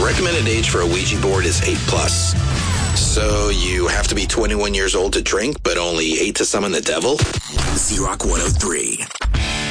recommended age for a Ouija board is 8 plus. So you have to be 21 years old to drink, but only 8 to summon the devil? Z-Rock 103.